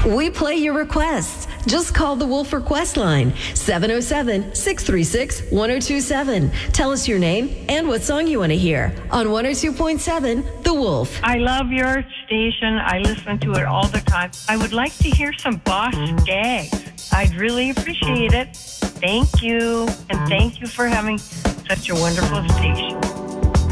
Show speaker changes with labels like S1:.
S1: We play your requests. Just call the Wolf Request line, 707-636-1027. Tell us your name and what song you want to hear on 102.7 The Wolf.
S2: I love your station. I listen to it all the time. I would like to hear some Boss Skaggs. I'd really appreciate it. Thank you. And thank you for having such a wonderful station.